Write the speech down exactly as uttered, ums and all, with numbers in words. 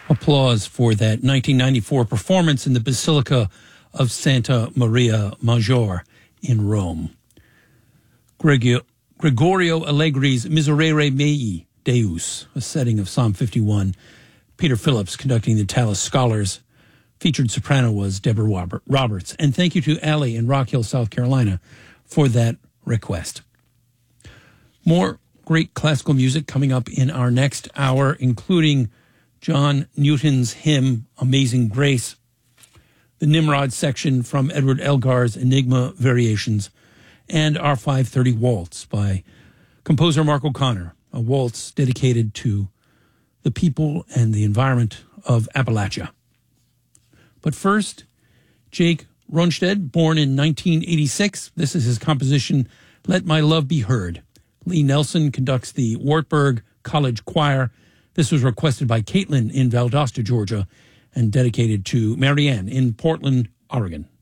applause for that nineteen ninety-four performance in the Basilica of Santa Maria Maggiore in Rome. Gregorio, Gregorio Allegri's Miserere Mei Deus, a setting of Psalm fifty-one. Peter Phillips conducting the Tallis Scholars. Featured soprano was Deborah Roberts. And thank you to Allie in Rock Hill, South Carolina, for that request. More great classical music coming up in our next hour, including John Newton's hymn, Amazing Grace, the Nimrod section from Edward Elgar's Enigma Variations, and our five thirty Waltz by composer Mark O'Connor, a waltz dedicated to the people and the environment of Appalachia. But first, Jake Ronstedt, born in nineteen eighty-six. This is his composition, Let My Love Be Heard. Lee Nelson conducts the Wartburg College Choir. This was requested by Caitlin in Valdosta, Georgia, and dedicated to Marianne in Portland, Oregon.